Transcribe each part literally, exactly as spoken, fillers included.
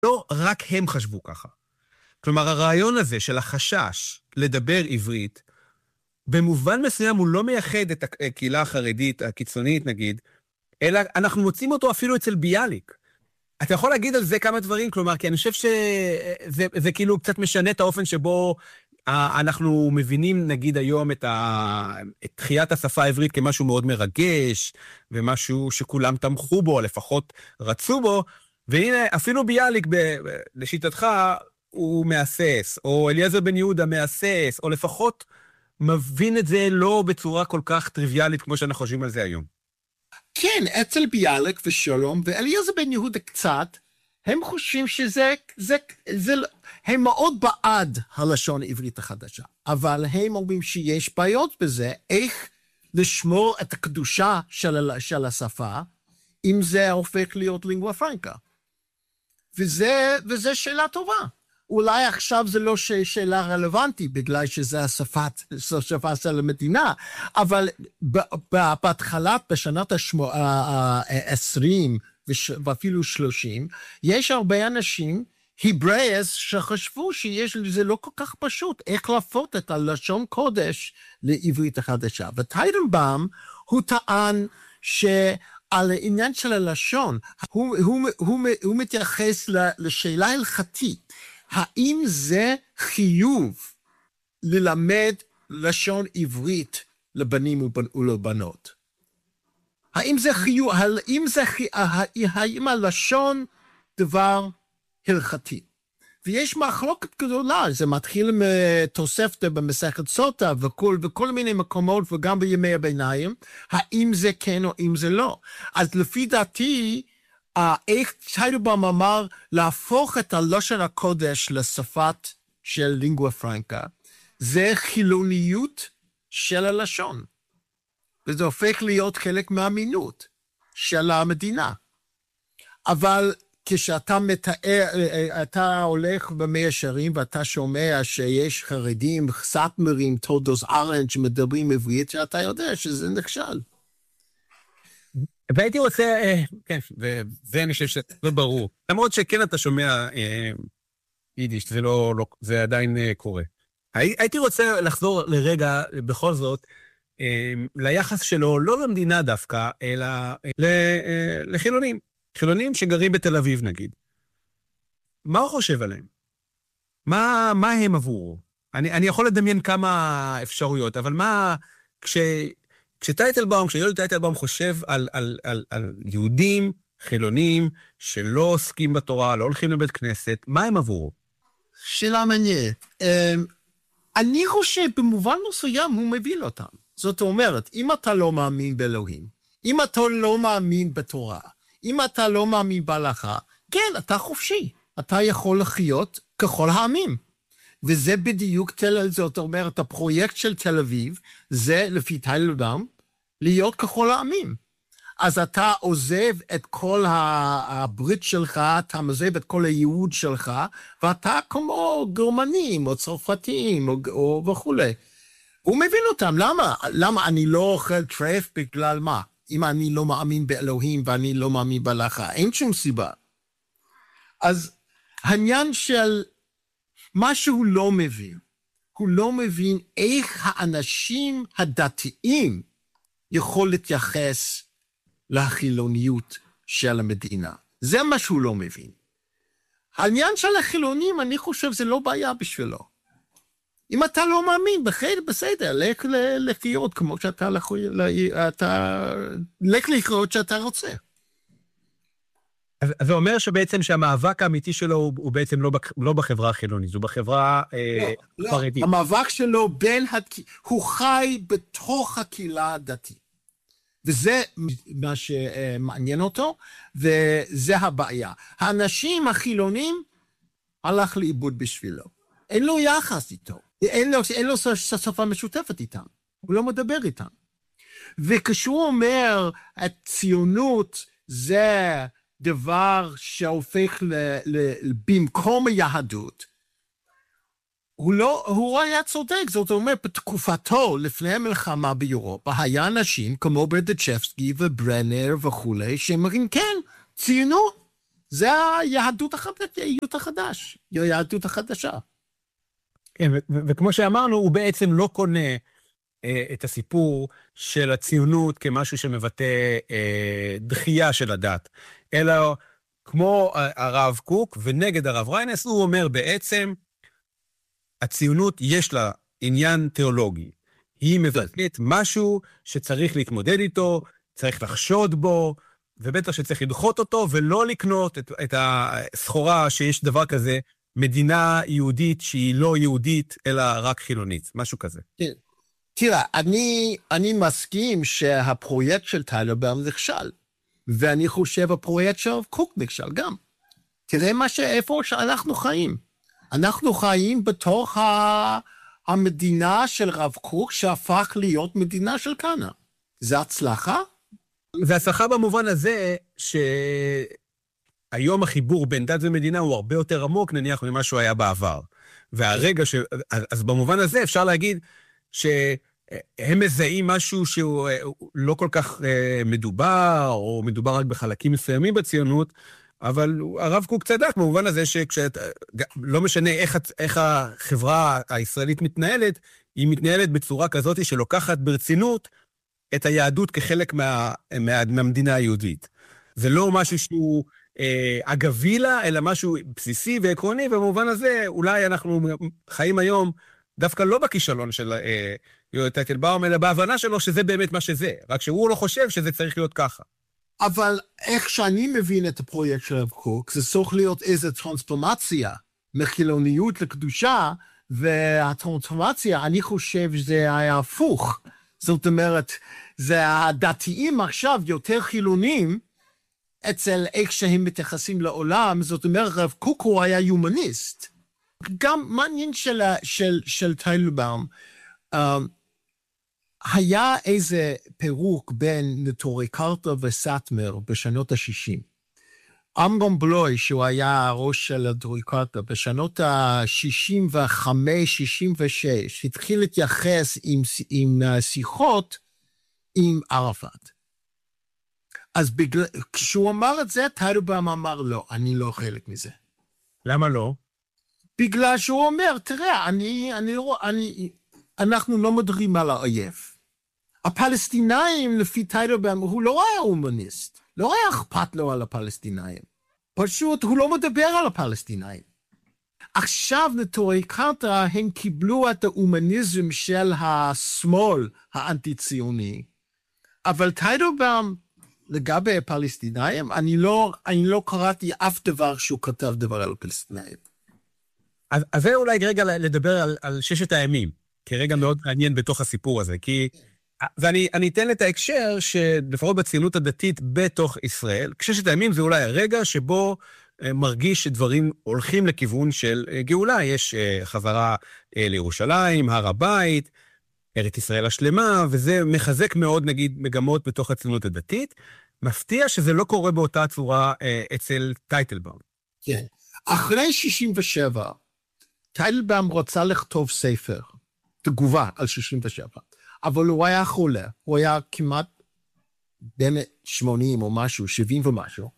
לא רק הם חשבו ככה. כלומר, הרעיון הזה של החשש לדבר עברית, במובן מסוים הוא לא מייחד את הקהילה החרדית, הקיצונית נגיד, אלא אנחנו מוצאים אותו אפילו אצל ביאליק. אתה יכול להגיד על זה כמה דברים? כלומר, כי אני חושב שזה זה כאילו קצת משנה את האופן שבו אנחנו מבינים, נגיד היום, את, ה... את תחיית השפה העברית כמשהו מאוד מרגש, ומשהו שכולם תמכו בו, לפחות רצו בו, והנה, אפילו ביאליק, ב... לשיטתך, הוא מאסס, או אליעזר בן יהודה מאסס, או לפחות מבין את זה לא בצורה כל כך טריוויאלית, כמו שאנחנו חושבים על זה היום. כן, אצל ביאליק ושלום, ואליעזר בן יהודה קצת, הם חושבים שזה, זה, זה, הם מאוד בעד הלשון העברית החדשה, אבל הם אומרים שיש בעיות בזה, איך לשמור את הקדושה של, של השפה, אם זה הופך להיות לינגואה פרנקה. וזה, וזה שאלה טובה. אולי עכשיו זה לא שאלה רלוונטית, בגלל שזה השפת, השפה של המדינה, אבל בהתחלה, בשנת ה-עשרים ואפילו שלושים, יש הרבה אנשים, היברייס, שחשבו שיש לזה לא כל כך פשוט, איך להפוך את הלשון קודש לעברית החדשה. וטייטנבאום, הוא טען שעל העניין של הלשון, הוא, הוא, הוא, הוא מתייחס לשאלה הלכתית, האם זה חיוב ללמד לשון עברית לבנים ולבנות? האם זה חיוב, האם, זה, האם הלשון דבר הלכתי? ויש מחלוקת גדולה, זה מתחיל מתוספתא במסכת סוטה וכל, וכל מיני מקומות וגם בימי הביניים, האם זה כן או אם זה לא. אז לפי דעתי, איך טייטנבאום אמר להפוך את הלשון הקודש לשפת של לינגואה פרנקה, זה חילוניות של הלשון. וזה הופך להיות חלק מהאמינות של המדינה. אבל כשאתה מתאר, אתה הולך במאה שערים ואתה שומע שיש חרדים, סאטמרים, תולדוס ארנג' מדברים עברית, שאתה יודע שזה נכשל. והייתי רוצה, כן, וזה אני חושב שזה ברור. למרות שכן אתה שומע יידיש, זה לא, זה עדיין קורה. הייתי רוצה לחזור לרגע, בכל זאת, ליחס שלו, לא למדינה דווקא, אלא לחילונים. חילונים שגרים בתל אביב, נגיד. מה הוא חושב עליהם? מה, מה הם עבורו? אני, אני יכול לדמיין כמה אפשרויות, אבל מה, כש... כשטייטנבאום, כשיולי טייטנבאום חושב על, על, על, על יהודים, חילונים, שלא עוסקים בתורה, לא הולכים לבית כנסת, מה הם עבורו? שאלה מעניינת. אני חושב במובן מסוים הוא מבין אותם. זאת אומרת, אם אתה לא מאמין באלוהים, אם אתה לא מאמין בתורה, אם אתה לא מאמין בהלכה, כן, אתה חופשי. אתה יכול לחיות ככל העמים. וזה בדיוק, זאת אומרת, הפרויקט של תל אביב, זה לפי טייטנבאום, להיות ככל העמים. אז אתה עוזב את כל הברית שלך, אתה עוזב את כל הייעוד שלך, ואתה כמו גרמנים או צרפתים או, או וכו'. הוא מבין אותם, למה? למה אני לא אוכל טרף בגלל מה? אם אני לא מאמין באלוהים ואני לא מאמין בהלכה, אין שום סיבה. אז העניין של מה שהוא לא מבין, הוא לא מבין איך האנשים הדתיים יכול להתייחס לחילוניות של המדינה. זה מה שהוא לא מבין. העניין של החילונים, אני חושב, זה לא בעיה בשבילו. אם אתה לא מאמין, בסדר, בסדר, לך לחיות כמו שאתה, אתה, לך לחיות שאתה רוצה. אז זה אומר שבעצם שהמאבק האמיתי שלו הוא, הוא בעצם לא, לא בחברה החילונית, הוא בחברה לא, אה, חרדית. לא, המאבק שלו בין, הוא חי בתוך הקהילה הדתית. וזה מה שמעניין אותו, וזה הבעיה. האנשים החילונים הלך לאיבוד בשבילו. אין לו יחס איתו. אין לו, אין לו שפה משותפת איתם. הוא לא מדבר איתם. וכשהוא אומר, הציונות זה דבר שהופך ל, ל, במקום היהדות, הוא לא, הוא היה צודק, זאת אומרת, בתקופתו, לפני המלחמה באירופה, היה אנשים כמו ברדיצ'בסקי וברנר וכולי, שאומרים, כן, ציונות, זה היהדות החדש, החדש, היהדות החדשה. כן, ו- ו- וכמו שאמרנו, הוא בעצם לא קונה אה, את הסיפור של הציונות כמשהו שמבטא אה, דחייה של הדת, אלא כמו הרב קוק ונגד הרב ריינס, הוא אומר בעצם, הציונות יש לה עניין תיאולוגי. היא מבטאת משהו שצריך להתמודד איתו, צריך לחשוד בו, ובטח שצריך לדחות אותו, ולא לקנות את, את הסחורה שיש דבר כזה, מדינה יהודית שהיא לא יהודית, אלא רק חילונית, משהו כזה. תראה, אני, אני מסכים שהפרויקט של טיילרבאום נכשל, ואני חושב הפרויקט של קוק נכשל גם. תראה מה שאיפה שאנחנו חיים. אנחנו חיים בתוך ה... המדינה של רב קוק שהפך להיות מדינה של כהנא. זה הצלחה? זה הצלחה במובן הזה שהיום החיבור בין דת ומדינה הוא הרבה יותר עמוק, נניח, ממה שהוא היה בעבר. והרגע ש... אז במובן הזה אפשר להגיד שהם מזהים משהו שהוא לא כל כך מדובר, או מדובר רק בחלקים מסוימים בציונות, אבל הרב קוק צדק במובן הזה שלא משנה איך, איך החברה הישראלית מתנהלת, היא מתנהלת בצורה כזאת שלוקחת ברצינות את היהדות כחלק מה, מה, מהמדינה היהודית. זה לא משהו שהוא אה, אגבי לה, אלא משהו בסיסי ועקרוני, ובמובן הזה אולי אנחנו חיים היום דווקא לא בכישלון של אה, יהודה טייטלבאום, אלא בהבנה שלו שזה באמת מה שזה, רק שהוא לא חושב שזה צריך להיות ככה. אבל איך שאני מבין את הפרויקט של הרב קוק, זה צריך להיות איזו טרנספורמציה מחילוניות לקדושה, והטרנספורמציה, אני חושב שזה היה הפוך. זאת אומרת, זה הדתיים עכשיו יותר חילונים, אצל איך שהם מתייחסים לעולם, זאת אומרת, הרב קוק הוא היה יומניסט. גם מעניין של, של, של טיילרבאום, um, היה איזה פירוק בין נטורי קרתא וסאטמר בשנות ה-שישים. אמנון בלוי, שהוא היה הראש של נטורי קרתא, בשנות ה-שישים וחמש שישים ושש, התחיל להתייחס עם, עם שיחות עם ערפאת. אז בגלל, כשהוא אמר את זה, טיילרבאום אמר לא, אני לא חלק מזה. למה לא? בגלל שהוא אומר, תראה, אני, אני, אני, אנחנו לא מדברים על האויב. הפלסטינאים, לפי טיילרבאום, הוא לא היה הומניסט, לא היה אכפת לו על הפלסטינאים. פשוט, הוא לא מדבר על הפלסטינאים. עכשיו, נטורי קרתא, הם קיבלו את ההומניזם של השמאל האנטי-ציוני, אבל טיילרבאום, לגבי הפלסטינאים, אני לא, אני לא קראתי אף דבר שהוא כתב דבר על הפלסטינאים. אז, אז זה אולי רגע לדבר על, על ששת הימים, כרגע מאוד מעניין בתוך הסיפור הזה, כי, ואני אני אתן את ההקשר שלפחות בציונות הדתית בתוך ישראל, ששת הימים זה אולי הרגע שבו מרגיש שדברים הולכים לכיוון של גאולה, יש חזרה לירושלים, הר הבית, ארץ ישראל השלמה, וזה מחזק מאוד, נגיד, מגמות בתוך הציונות הדתית. מפתיע שזה לא קורה באותה צורה אה, אצל טייטלבאום. כן. אחרי שישים ושבע, טייטלבאום רצה לכתוב ספר, תגובה על שישים ושבע, אבל הוא היה חולה, הוא היה כמעט בין שמונים או משהו, שבעים ומשהו,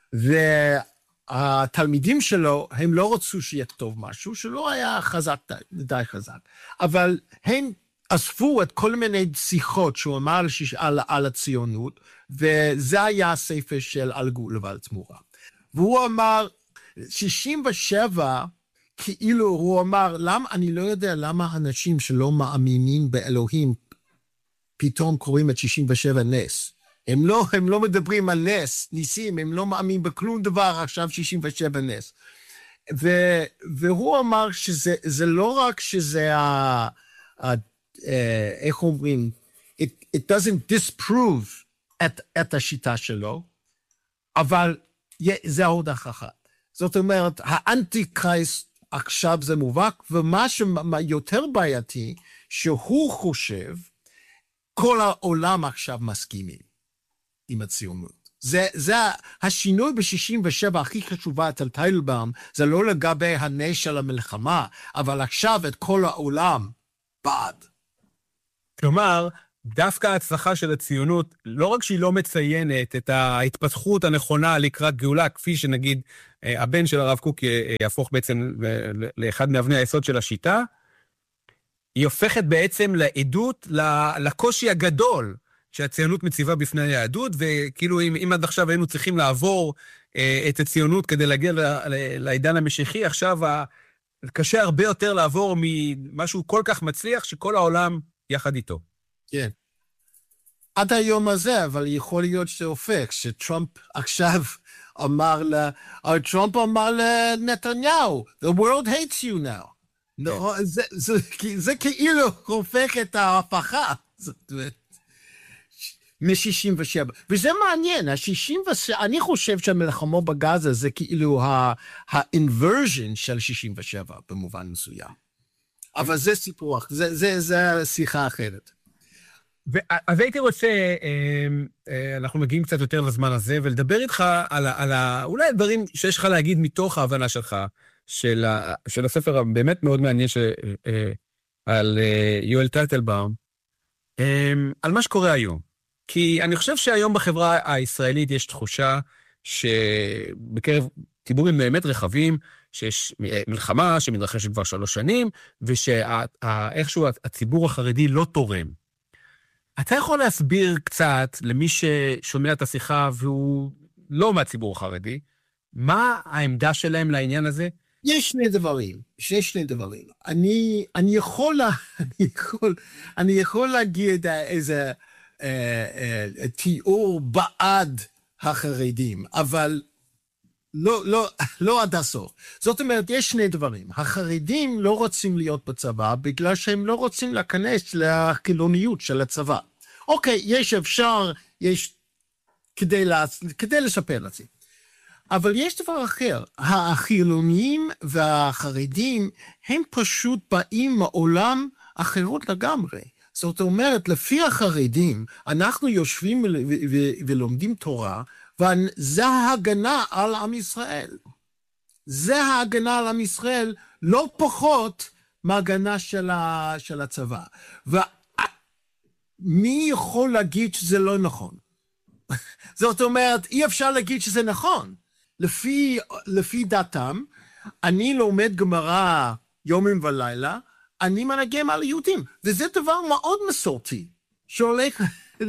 והתלמידים שלו, הם לא רצו שיכתוב משהו, שלא היה חזק, די חזק, אבל הם אספו את כל מיני שיחות שהוא אמר על, על, על הציונות, וזה היה הספר של על גאולה ועל תמורה. והוא אמר, שישים ושבע, כאילו הוא אמר, למה, אני לא יודע למה אנשים שלא מאמינים באלוהים, פתאום קוראים את שישים ושבע נס. הם לא, הם לא מדברים על נס, ניסים, הם לא מאמינים בכלום דבר, עכשיו שישים ושבע נס. ו, והוא אמר שזה זה לא רק שזה ה... ה Uh, איך אומרים, it, it doesn't disprove את, את השיטה שלו, אבל זה עוד אחת. זאת אומרת, האנטי-קרייסט עכשיו זה מובהק, ומה שיותר בעייתי, שהוא חושב, כל העולם עכשיו מסכימים עם הציונות. זה, זה השינוי ב-שישים ושבע הכי חשובה אצל טיילרבאום, זה לא לגבי הנס של המלחמה, אבל עכשיו את כל העולם בעד. כלומר, דווקא ההצלחה של הציונות, לא רק שהיא לא מציינת את ההתפתחות הנכונה לקראת גאולה, כפי שנגיד הבן של הרב קוק יהפוך בעצם לאחד מאבני היסוד של השיטה, היא הופכת בעצם לעדות לקושי הגדול שהציונות מציבה בפני היהדות, וכאילו אם, אם עד עכשיו היינו צריכים לעבור את הציונות כדי להגיע לעידן המשיחי, עכשיו קשה הרבה יותר לעבור ממשהו כל כך מצליח שכל העולם יחד איתו. כן. עד היום הזה, אבל יכול להיות שזה הופך, שטראמפ עכשיו אמר, לה, טראמפ אמר לנתניהו, the world hates you now. לא, זה, זה, זה כאילו הופך את ההפכה. מ-שישים ושבע. וזה מעניין, ה-שישים ושבע, אני חושב שהמלחמה בגזה זה כאילו ה-inversion של שישים ושבע במובן מסוים. אבל זה סיפור, זה, זה, זה שיחה אחרת. אז הייתי רוצה, אנחנו מגיעים קצת יותר לזמן הזה, ולדבר איתך על, על ה, אולי הדברים שיש לך להגיד מתוך ההבנה שלך, של, ה, של הספר הבאמת מאוד מעניין ש, על יואל טייטלבאום, על מה שקורה היום. כי אני חושב שהיום בחברה הישראלית יש תחושה שבקרב ציבורים באמת רחבים, שיש מלחמה שמתרחשת כבר שלוש שנים, ושאיכשהו הציבור החרדי לא תורם. אתה יכול להסביר קצת למי ששומע את השיחה והוא לא מהציבור החרדי, מה העמדה שלהם לעניין הזה? יש שני דברים, יש שני דברים. אני, אני יכול, אני יכול, אני יכול להגיד איזה תיאור בעד החרדים, אבל לא, לא, לא עד הסוף. זאת אומרת, יש שני דברים. החרדים לא רוצים להיות בצבא, בגלל שהם לא רוצים להיכנס לחילוניות של הצבא. אוקיי, יש אפשר, יש כדי, לה, כדי לשפר את זה. אבל יש דבר אחר. החילונים והחרדים, הם פשוט באים מעולם אחרות לגמרי. זאת אומרת, לפי החרדים, אנחנו יושבים ולומדים תורה, וזה ההגנה על עם ישראל. זה ההגנה על עם ישראל, לא פחות מההגנה של, ה, של הצבא. ומי יכול להגיד שזה לא נכון? זאת אומרת, אי אפשר להגיד שזה נכון. לפי, לפי דתם, אני לומד גמרא יומים ולילה, אני מנגן על יהודים, וזה דבר מאוד מסורתי, שהולך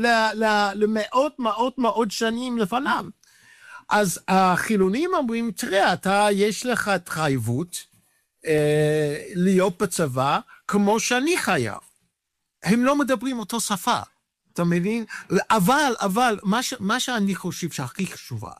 למאות מאות מאות שנים לפניו. אז החילונים אומרים, תראה, אתה, יש לך התחייבות אה, להיות בצבא, כמו שאני חייב. הם לא מדברים אותו שפה, אתה מבין? אבל, אבל, מה, ש, מה שאני חושב שהכי חשובה,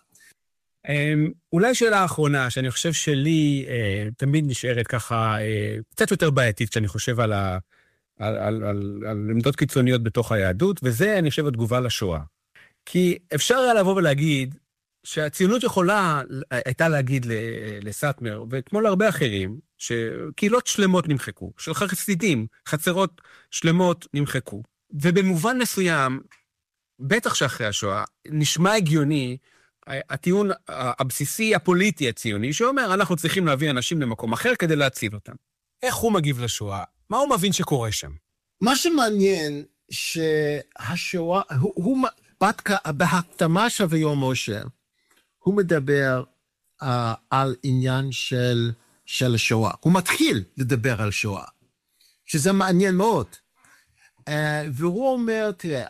אולי שאלה האחרונה, שאני חושב שלי תמיד נשארת ככה, קצת יותר בעייתית, כשאני חושב על, ה, על, על, על, על עמדות קיצוניות בתוך היהדות, וזה, אני חושב, התגובה לשואה. כי אפשר היה לבוא ולהגיד, שהציונות יכולה, הייתה להגיד לסאטמר, וכמו להרבה אחרים, שקהילות שלמות נמחקו, של חסידים, חצרות שלמות נמחקו. ובמובן מסוים, בטח שאחרי השואה, נשמע הגיוני, הטיעון הבסיסי הפוליטי הציוני, שאומר, אנחנו צריכים להביא אנשים למקום אחר כדי להציל אותם. איך הוא מגיב לשואה? מה הוא מבין שקורה שם? מה שמעניין, שהשואה, הוא, הוא בהקדמה של ויאמר משה, הוא מדבר uh, על עניין של, של השואה. הוא מתחיל לדבר על שואה, שזה מעניין מאוד. Uh, והוא אומר, תראה,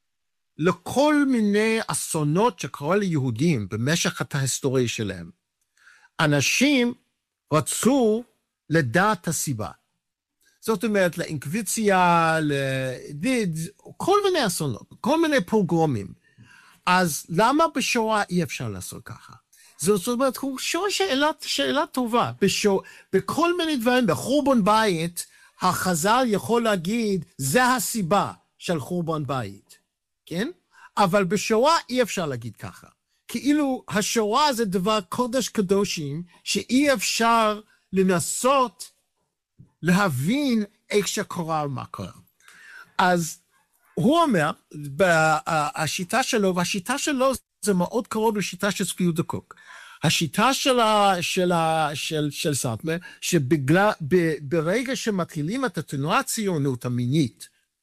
לכל מיני אסונות שקרו ליהודים במשך ההיסטוריה שלהם, אנשים רצו לדעת הסיבה. זאת אומרת, לאינקוויזיציה, לדיד, כל מיני אסונות, כל מיני פוגרומים. אז למה בשואה אי אפשר לעשות ככה? זאת אומרת, הוא שואל שאלה, שאלה טובה. בשוא, בכל מיני דברים, בחורבן בית, החז"ל יכול להגיד, זה הסיבה של חורבן בית. כן? אבל בשואה אי אפשר להגיד ככה. כאילו השואה זה דבר קודש קדושים, שאי אפשר לנסות להבין איך שקורה מה קורה. אז הוא אומר, השיטה שלו, והשיטה שלו זה מאוד קרוב לשיטה של צבי יהודה קוק. השיטה של, של, של, של סאטמר, שברגע שמתחילים את התנועה הציונות המינית,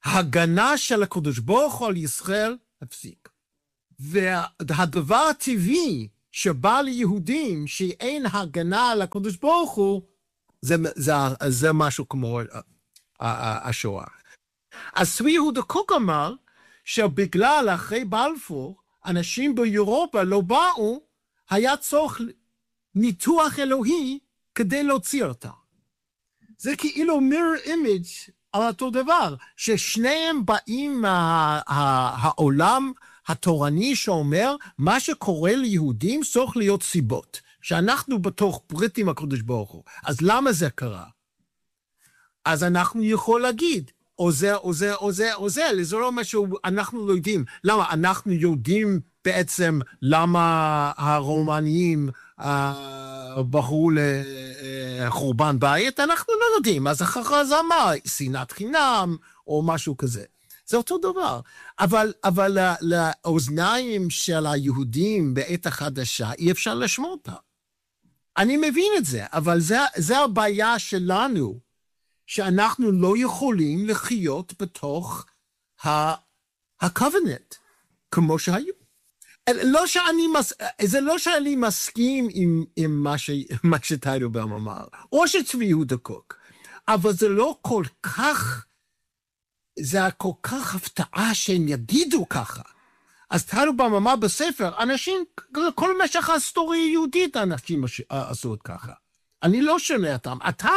ההגנה של הקדוש ברוך הוא על ישראל הפסיק. והדבר הטבעי שבא ליהודים שאין הגנה על הקדוש ברוך הוא, זה, זה, זה משהו כמו השואה. אז צבי יהודה קוק אמר שבגלל אחרי בלפור, אנשים באירופה לא באו, היה צורך ניתוח אלוהי כדי להוציא אותה. זה כאילו mirror image על אותו דבר, ששניהם באים מהעולם התורני שאומר, מה שקורה ליהודים צריך להיות סיבות, שאנחנו בתוך ברית עם הקדוש ברוך הוא. אז למה זה קרה? אז אנחנו יכול להגיד, או זה, או זה, או זה, או זה, זה לא משהו, אנחנו לא יודעים. למה? אנחנו יודעים בעצם למה הרומנים אה, בחרו לחורבן בית, אנחנו לא יודעים. אז אחר זה מה? שנאת חינם, או משהו כזה. זה אותו דבר. אבל, אבל לאוזניים של היהודים בעת החדשה, אי אפשר לשמוע אותה. אני מבין את זה, אבל זה, זה הבעיה שלנו, שאנחנו לא יכולים לחיות בתוך ה-covenant, כמו שהיו. לא שאני מס... זה לא שאני מסכים עם, עם מה, ש... מה שטיילרבאום אמר, או שצבי יהודה קוק, אבל זה לא כל כך, זה כל כך הפתעה שהם יגידו ככה. אז טיילרבאום אמר בספר, אנשים, כל משך ההיסטוריה היהודית, אנשים עשו את ככה. אני לא שונה אותם, אתה,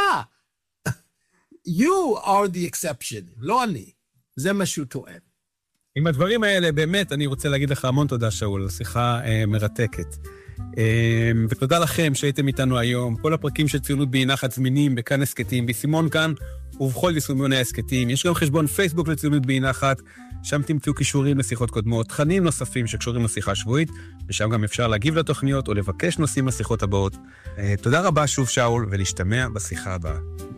you are the exception, לא אני. זה מה שהוא טוען. עם הדברים האלה, באמת, אני רוצה להגיד לך המון תודה, שאול, שיחה אה, מרתקת. אה, ותודה לכם שהייתם איתנו היום. כל הפרקים של ציונות באי נחת זמינים, בכאן הסקטים, בסימון כאן, ובכל יישומוני הסקטים. יש גם חשבון פייסבוק לציונות באי נחת, שם תמצאו קישורים לשיחות קודמות, תכנים נוספים שקשורים לשיחה שבועית, ושם גם אפשר להגיב לתוכניות או לבקש נושאים לשיחות הבאות. אה, תודה רבה שוב, שאול, ולהשתמע בשיחה הבאה.